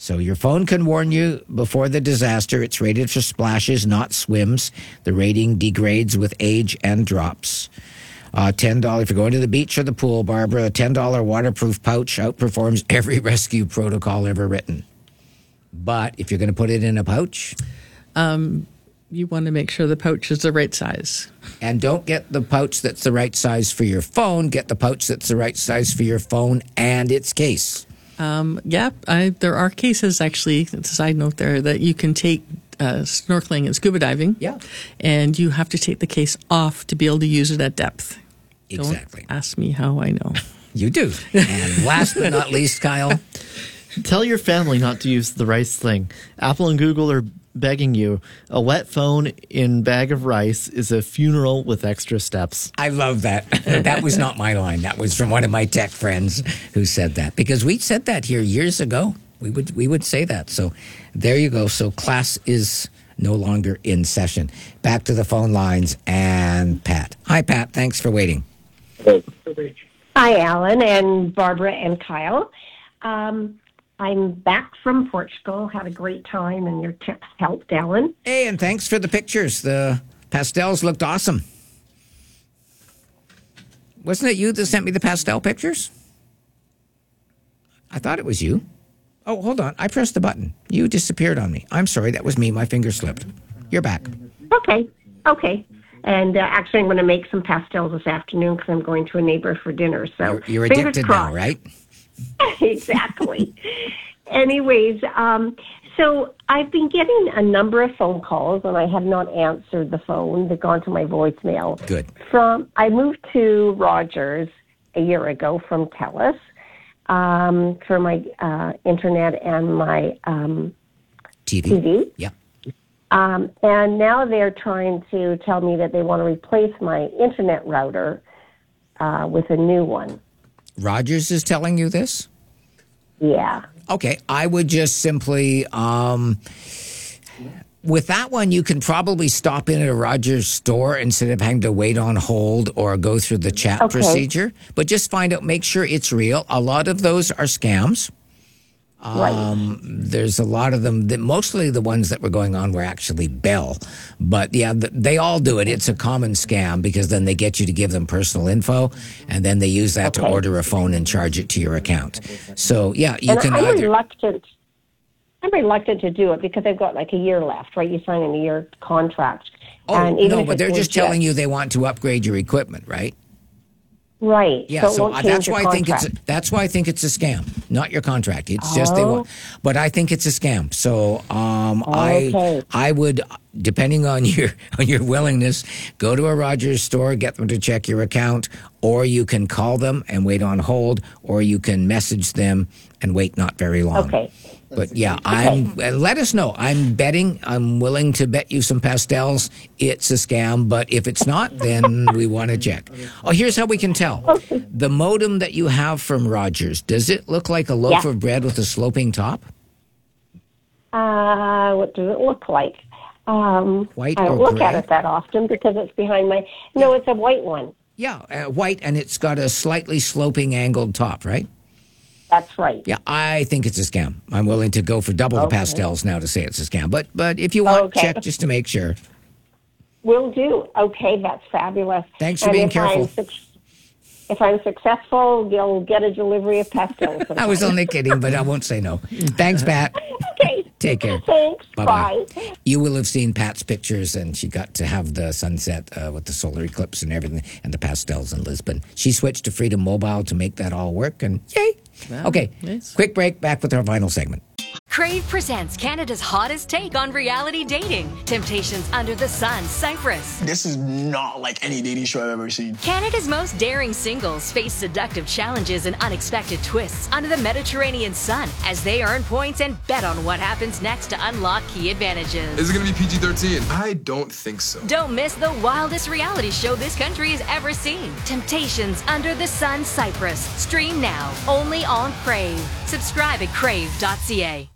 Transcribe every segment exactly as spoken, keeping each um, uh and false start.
So your phone can warn you before the disaster. It's rated for splashes, not swims. The rating degrades with age and drops. Uh, ten dollars if you're going to the beach or the pool, Barbara. A ten dollars waterproof pouch outperforms every rescue protocol ever written. But if you're going to put it in a pouch, um, you want to make sure the pouch is the right size. And don't get the pouch that's the right size for your phone. Get the pouch that's the right size for your phone and its case. Um, yeah, I, there are cases, actually, it's a side note there, that you can take uh, snorkeling and scuba diving. Yeah. And you have to take the case off to be able to use it at depth. Exactly. Don't ask me how I know. You do. And last but not least, Kyle. Tell your family not to use the rice sling. Apple and Google are begging you. A wet phone in bag of rice is a funeral with extra steps. I love that. That was not my line. That was from one of my tech friends who said that. Because we said that here years ago. We would we would say that. So there you go. So class is no longer in session. Back to the phone lines and Pat. Hi, Pat. Thanks for waiting. Hi, Alan and Barbara and Kyle. Um, I'm back from Portugal. Had a great time, and your tips helped, Alan. Hey, and thanks for the pictures. The pastels looked awesome. Wasn't it you that sent me the pastel pictures? I thought it was you. Oh, hold on. I pressed the button. You disappeared on me. I'm sorry. That was me. My finger slipped. You're back. Okay. Okay. And uh, actually, I'm going to make some pastels this afternoon because I'm going to a neighbor for dinner. So You're, you're addicted now, right? Exactly. Anyways, um, so I've been getting a number of phone calls, and I have not answered the phone. They've gone to my voicemail. Good. From I moved to Rogers a year ago from TELUS um, for my uh, internet and my um, T V. T V. Yeah. Um, and now they're trying to tell me that they want to replace my internet router uh, with a new one. Rogers is telling you this? Yeah. Okay, I would just simply, um, with that one, you can probably stop in at a Rogers store instead of having to wait on hold or go through the chat Okay. procedure. But just find out, make sure it's real. A lot of those are scams. Right. Um, there's a lot of them. That mostly the ones that were going on were actually Bell. But yeah, th- they all do it. It's a common scam because then they get you to give them personal info, and then they use that Okay. to order a phone and charge it to your account. So yeah, you and can I'm either. reluctant. I'm reluctant to do it because I've got like a year left, right? You sign a year contract. Oh and even no, if but it's they're just legit- telling you they want to upgrade your equipment, right? Right. Yeah, so, it so won't I- change that's your why I think it's contract. that's why I think it's a scam, not your contract. It's just they Oh. want, but I think it's a scam. So um, Okay. I I would, depending on your on your willingness, go to a Rogers store, get them to check your account, or you can call them and wait on hold, or you can message them and wait not very long. Okay. But yeah, I'm. uh, Let us know. I'm betting. I'm willing to bet you some pastels. It's a scam, but if it's not, then we want to check. Oh, here's how we can tell. The modem that you have from Rogers, does it look like a loaf Yeah. of bread with a sloping top? Uh, what does it look like? Um, White I don't or look at gray? it that often because it's behind my. No, it's a white one. Yeah, uh, white, and it's got a slightly sloping angled top, right? That's right. Yeah, I think it's a scam. I'm willing to go for double the Okay. pastels now to say it's a scam. But but if you want, Okay. check just to make sure. Will do. Okay, that's fabulous. Thanks for And being if I'm careful. suc- if I'm successful, you'll get a delivery of pastels. I was only kidding, but I won't say no. Thanks, Pat. Okay. Take care. Thanks. Bye-bye. Bye. You will have seen Pat's pictures, and she got to have the sunset uh, with the solar eclipse and everything, and the pastels in Lisbon. She switched to Freedom Mobile to make that all work, and yay! Wow, Okay, nice. quick break. Back with our final segment. Crave presents Canada's hottest take on reality dating. Temptations Under the Sun, Cyprus. This is not like any dating show I've ever seen. Canada's most daring singles face seductive challenges and unexpected twists under the Mediterranean sun as they earn points and bet on what happens next to unlock key advantages. Is it going to be P G thirteen? I don't think so. Don't miss the wildest reality show this country has ever seen. Temptations Under the Sun, Cyprus. Stream now, only on Crave. Subscribe at crave dot c a.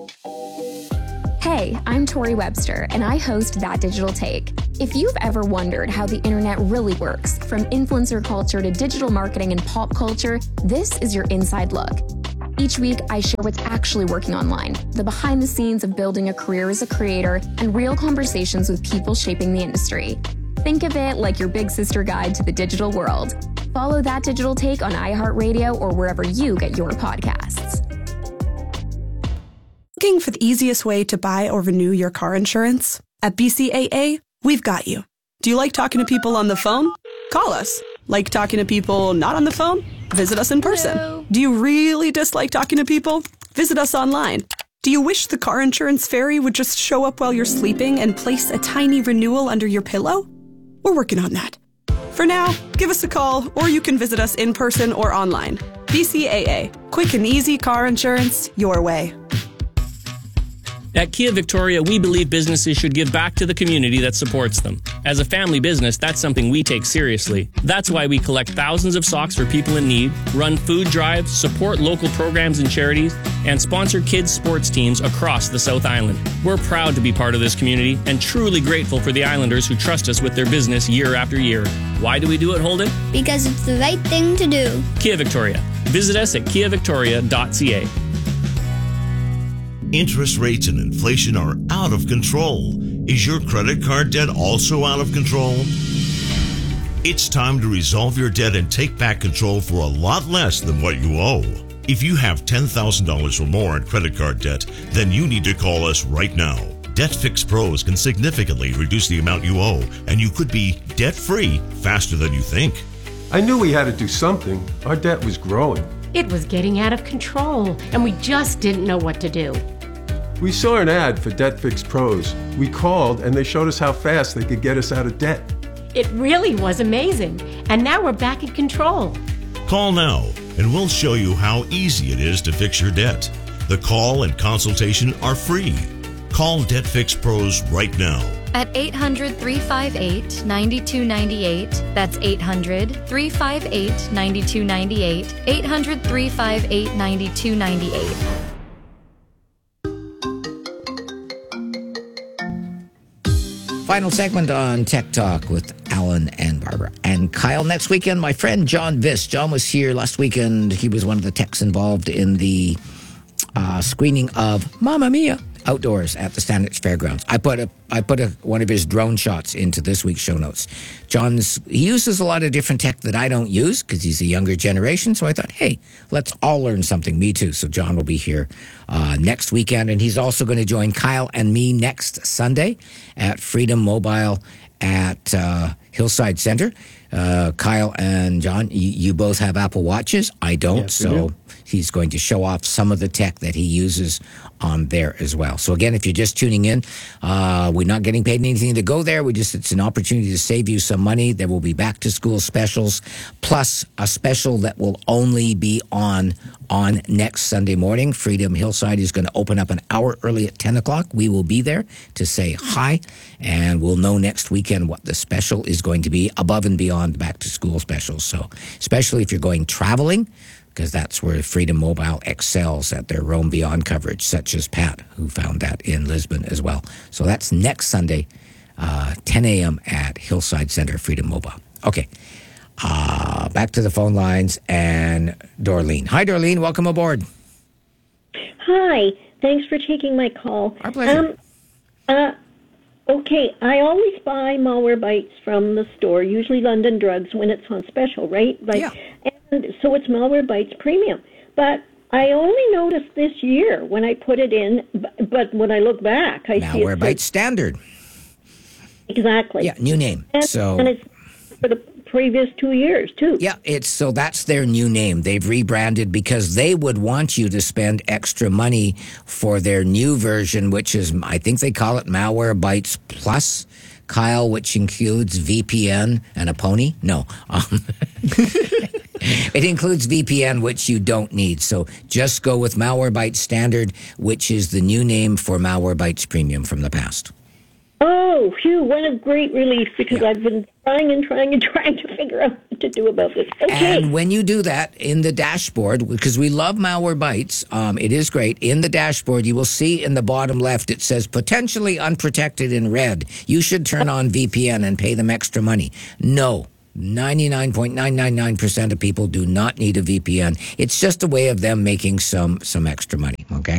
Hey, I'm Tori Webster, and I host That Digital Take. If you've ever wondered how the internet really works, from influencer culture to digital marketing and pop culture, this is your inside look. Each week, I share what's actually working online, the behind the scenes of building a career as a creator, and real conversations with people shaping the industry. Think of it like your big sister guide to the digital world. Follow That Digital Take on iHeartRadio or wherever you get your podcasts. Looking for the easiest way to buy or renew your car insurance? At B C A A, we've got you. Do you like talking to people on the phone? Call us. Like talking to people not on the phone? Visit us in person. Hello. Do you really dislike talking to people? Visit us online. Do you wish the car insurance fairy would just show up while you're sleeping and place a tiny renewal under your pillow? We're working on that. For now, give us a call or you can visit us in person or online. B C A A. Quick and easy car insurance your way. At Kia Victoria, we believe businesses should give back to the community that supports them. As a family business, that's something we take seriously. That's why we collect thousands of socks for people in need, run food drives, support local programs and charities, and sponsor kids' sports teams across the South Island. We're proud to be part of this community and truly grateful for the Islanders who trust us with their business year after year. Why do we do it, Holden? Because it's the right thing to do. Kia Victoria. Visit us at kia victoria dot c a. Interest rates and inflation are out of control. Is your credit card debt also out of control? It's time to resolve your debt and take back control for a lot less than what you owe. If you have ten thousand dollars or more in credit card debt, then you need to call us right now. Debt Fix Pros can significantly reduce the amount you owe, and you could be debt-free faster than you think. I knew we had to do something. Our debt was growing. It was getting out of control, and we just didn't know what to do. We saw an ad for Debt Fix Pros. We called, and they showed us how fast they could get us out of debt. It really was amazing, and now we're back in control. Call now, and we'll show you how easy it is to fix your debt. The call and consultation are free. Call Debt Fix Pros right now. At eight hundred, three five eight, nine two nine eight. That's eight hundred, three five eight, nine two nine eight. eight hundred, three five eight, nine two nine eight. Final segment on Tech Talk with Alan and Barbara. And Kyle, next weekend, my friend John Viss. John was here last weekend. He was one of the techs involved in the uh, screening of Mamma Mia outdoors at the Stanwich Fairgrounds. I put a I put a, one of his drone shots into this week's show notes. John's he uses a lot of different tech that I don't use because he's a younger generation. So I thought, hey, let's all learn something. Me too. So John will be here uh, next weekend, and he's also going to join Kyle and me next Sunday at Freedom Mobile at uh, Hillside Center. Uh, Kyle and John, you, you both have Apple Watches. I don't, yes, so do. He's going to show off some of the tech that he uses on there as well. So again, if you're just tuning in, uh, we're not getting paid anything to go there. We just it's an opportunity to save you some money. There will be back to school specials, plus a special that will only be on on next Sunday morning. Freedom Hillside is going to open up an hour early at ten o'clock. We will be there to say hi, and we'll know next weekend what the special is going to be above and beyond back to school specials. So especially if you're going traveling, because that's where Freedom Mobile excels at their Roam Beyond coverage, such as Pat, who found that in Lisbon as well. So that's next Sunday, uh, ten a.m. at Hillside Center, Freedom Mobile. Okay, uh, back to the phone lines and Dorleen. Hi, Dorleen. Welcome aboard. Hi. Thanks for taking my call. Our pleasure. Um, uh, okay, I always buy Malwarebytes from the store, usually London Drugs, when it's on special, right? Like, yeah. And so it's Malwarebytes Premium. But I only noticed this year when I put it in, but when I look back, I see Malwarebytes it's Standard. Exactly. Yeah, new name. And, so and it's for the previous two years, too. Yeah, it's so that's their new name. They've rebranded because they would want you to spend extra money for their new version, which is, I think they call it Malwarebytes Plus, Kyle, which includes V P N and a pony. No. Um, it includes V P N, which you don't need. So just go with Malwarebytes Standard, which is the new name for Malwarebytes Premium from the past. Oh, phew, what a great relief, because yeah. I've been trying and trying and trying to figure out what to do about this. Okay. And when you do that in the dashboard, because we love Malwarebytes, um, it is great. In the dashboard, you will see in the bottom left, it says potentially unprotected in red. You should turn on V P N and pay them extra money. No. ninety-nine point nine nine nine percent of people do not need a V P N. It's just a way of them making some some extra money, okay?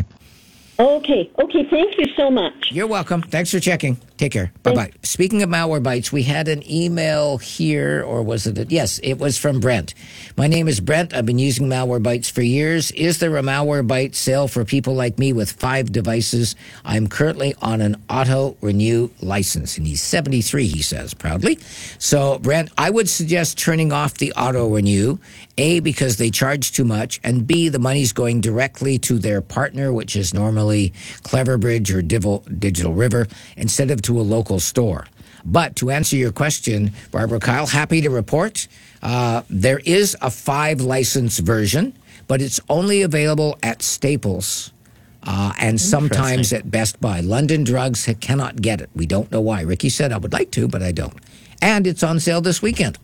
Okay. Okay, thank you so much. You're welcome. Thanks for checking. Take care. Bye-bye. Speaking of Malwarebytes, we had an email here, or was it? A, yes, it was from Brent. My name is Brent. I've been using Malwarebytes for years. Is there a Malwarebytes sale for people like me with five devices? I'm currently on an auto-renew license. And he's seventy-three, he says, proudly. So, Brent, I would suggest turning off the auto-renew. A, because they charge too much, and B, the money's going directly to their partner, which is normally Cleverbridge or Digital River, instead of to a local store. But to answer your question, Barbara Kyle, happy to report uh, there is a five license version, but it's only available at Staples uh, and sometimes at Best Buy. London Drugs ha- cannot get it. We don't know why. Ricky said I would like to, but I don't. And it's on sale this weekend.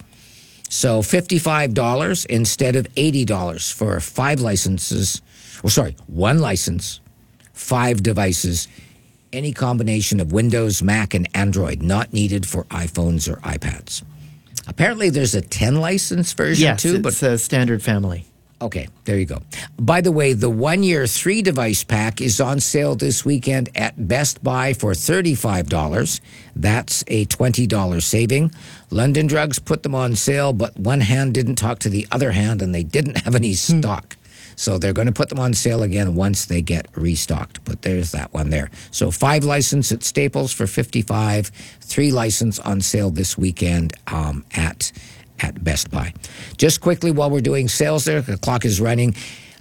So fifty-five dollars instead of eighty dollars for five licenses. Or sorry, one license, five devices, any combination of Windows, Mac, and Android, not needed for iPhones or iPads. Apparently there's a ten license version yes, too. It's but a standard family. Okay, there you go. By the way, the one-year three-device pack is on sale this weekend at Best Buy for thirty-five dollars. That's a twenty dollars saving. London Drugs put them on sale, but one hand didn't talk to the other hand, and they didn't have any stock. So they're going to put them on sale again once they get restocked. But there's that one there. So five license at Staples for fifty-five dollars, three license on sale this weekend um, at at Best Buy. Just quickly, while we're doing sales there, the clock is running.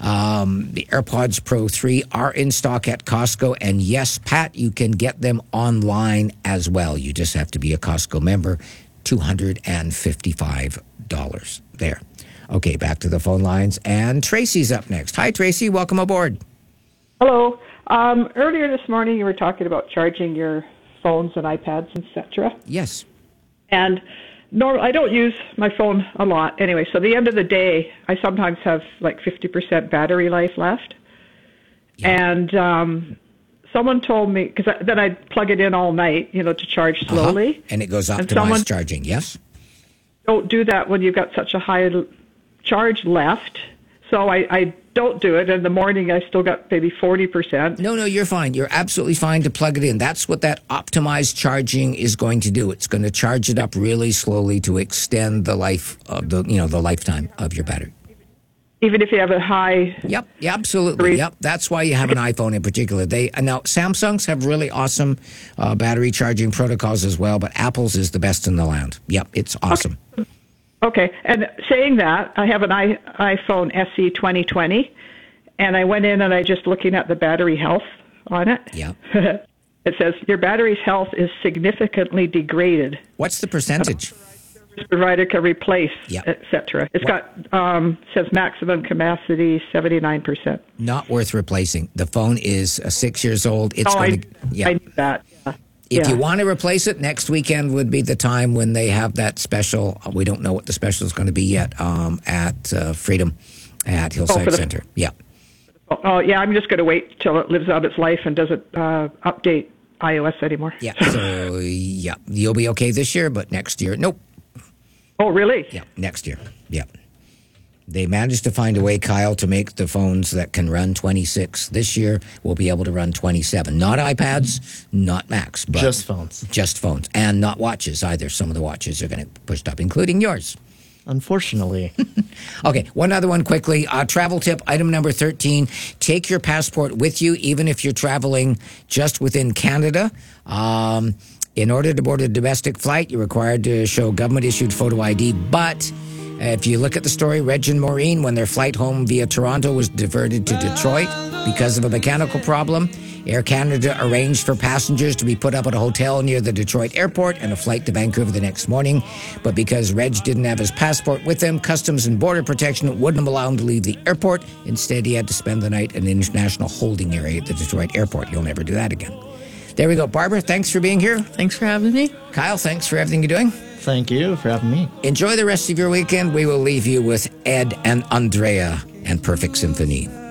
Um, the AirPods Pro three are in stock at Costco. And yes, Pat, you can get them online as well. You just have to be a Costco member. two hundred fifty-five dollars there. Okay, back to the phone lines. And Tracy's up next. Hi, Tracy. Welcome aboard. Hello. Um, earlier this morning, you were talking about charging your phones and iPads, et cetera. Yes. And no, I don't use my phone a lot anyway. So at the end of the day, I sometimes have like fifty percent battery life left. Yeah. And um, someone told me, because then I'd plug it in all night, you know, to charge slowly. Uh-huh. And it goes optimized someone, charging, yes? Don't do that when you've got such a high charge left. So I, I don't do it. In the morning, I still got maybe forty percent. No, no, you're fine. You're absolutely fine to plug it in. That's what that optimized charging is going to do. It's going to charge it up really slowly to extend the life of the, you know, the lifetime of your battery. Even if you have a high... Yep, yeah, absolutely. Yep, that's why you have an iPhone in particular. They now, Samsungs have really awesome uh, battery charging protocols as well, but Apple's is the best in the land. Yep, it's awesome. Okay. Okay, and saying that, I have an I, iPhone S E twenty twenty, and I went in and I just looking at the battery health on it. Yeah. It says your battery's health is significantly degraded. What's the percentage? Provider can replace, yep. et cetera. It's what? got um, says maximum capacity seventy-nine percent. Not worth replacing. The phone is uh, six years old. It's oh, going to. Yeah. I knew that. Yeah. If yeah. you want to replace it, next weekend would be the time when they have that special. We don't know what the special is going to be yet um, at uh, Freedom at Hillside oh, the, Center. Yeah. Oh, yeah, I'm just going to wait till it lives out its life and doesn't uh, update iOS anymore. Yeah, so, yeah, you'll be okay this year, but next year, nope. Oh, really? Yeah, next year. Yeah. They managed to find a way, Kyle, to make the phones that can run twenty-six this year will be able to run twenty-seven. Not iPads, not Macs. But just phones. Just phones. And not watches either. Some of the watches are going to be pushed up, including yours. Unfortunately. Okay, one other one quickly. Uh, travel tip, item number thirteen. Take your passport with you, even if you're traveling just within Canada. Um, in order to board a domestic flight, you're required to show government-issued photo I D, but... if you look at the story, Reg and Maureen, when their flight home via Toronto was diverted to Detroit because of a mechanical problem, Air Canada arranged for passengers to be put up at a hotel near the Detroit airport and a flight to Vancouver the next morning. But because Reg didn't have his passport with him, Customs and Border Protection wouldn't allow him to leave the airport. Instead, he had to spend the night in the international holding area at the Detroit airport. He'll never do that again. There we go. Barbara, thanks for being here. Thanks for having me. Kyle, thanks for everything you're doing. Thank you for having me. Enjoy the rest of your weekend. We will leave you with Ed and Andrea and Perfect Symphony.